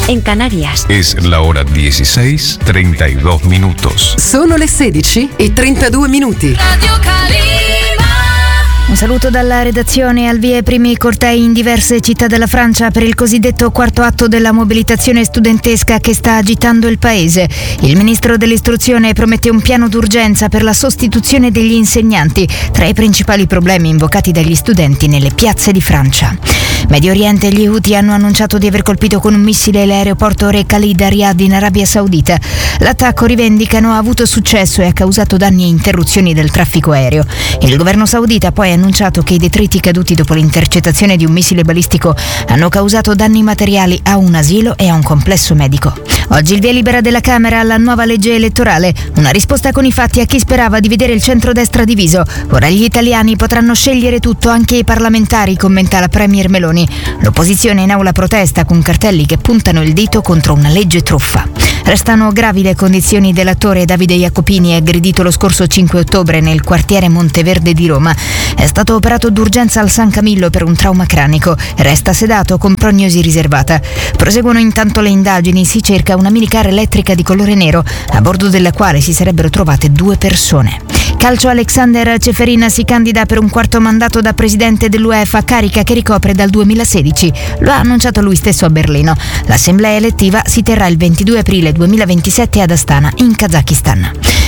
en Canarias. Es la hora 16:32 minutos. Sono le 16:32. Radio Calima. Un saluto dalla redazione. Al via i primi cortei in diverse città della Francia per il cosiddetto quarto atto della mobilitazione studentesca che sta agitando il paese. Il ministro dell'istruzione promette un piano d'urgenza per la sostituzione degli insegnanti, tra i principali problemi invocati dagli studenti nelle piazze di Francia. Medio Oriente, gli Houthi hanno annunciato di aver colpito con un missile l'aeroporto Re Khalid a Riyadh in Arabia Saudita. L'attacco, rivendicano, ha avuto successo e ha causato danni e interruzioni del traffico aereo. Il governo saudita ha poi annunciato che i detriti caduti dopo l'intercettazione di un missile balistico hanno causato danni materiali a un asilo e a un complesso medico. Oggi il via libera della Camera alla nuova legge elettorale, una risposta con i fatti a chi sperava di vedere il centrodestra diviso. Ora gli italiani potranno scegliere tutto, anche i parlamentari, commenta la premier Meloni. L'opposizione in aula protesta con cartelli che puntano il dito contro una legge truffa. Restano gravi le condizioni dell'attore Davide Jacopini, aggredito lo scorso 5 ottobre nel quartiere Monteverde di Roma. È stato operato d'urgenza al San Camillo per un trauma cranico. Resta sedato con prognosi riservata. Proseguono intanto le indagini. Si cerca una minicar elettrica di colore nero, a bordo della quale si sarebbero trovate 2 persone. Calcio, Alexander Ceferin si candida per un quarto mandato da presidente dell'UEFA, carica che ricopre dal 2016. Lo ha annunciato lui stesso a Berlino. L'assemblea elettiva si terrà il 22 aprile 2027 ad Astana, in Kazakistan.